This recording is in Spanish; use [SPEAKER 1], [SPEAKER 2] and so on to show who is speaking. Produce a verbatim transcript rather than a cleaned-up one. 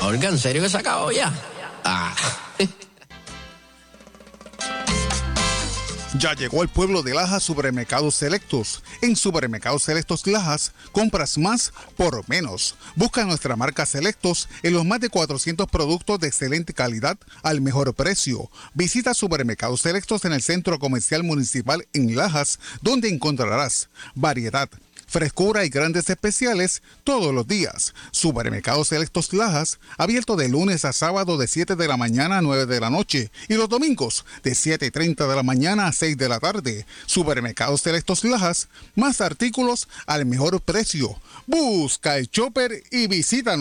[SPEAKER 1] Olga, ¿en serio que se acabó ya? Ah.
[SPEAKER 2] Ya llegó al pueblo de Lajas Supermercados Selectos. En Supermercados Selectos Lajas, compras más por menos. Busca nuestra marca Selectos en los más de cuatrocientos productos de excelente calidad al mejor precio. Visita Supermercados Selectos en el Centro Comercial Municipal en Lajas, donde encontrarás variedad, frescura y grandes especiales todos los días. Supermercados Selectos Lajas, abierto de lunes a sábado de siete de la mañana a nueve de la noche y los domingos de siete y treinta de la mañana a seis de la tarde. Supermercados Selectos Lajas, más artículos al mejor precio. Busca el shopper y visítanos.